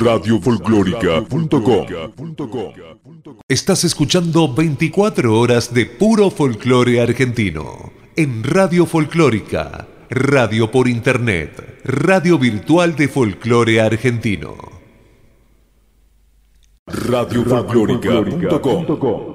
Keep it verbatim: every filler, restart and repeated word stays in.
radio folclórica punto com. Estás escuchando veinticuatro horas de puro folclore argentino en Radio Folclórica, radio por internet, radio virtual de folclore argentino. radio folclórica punto com.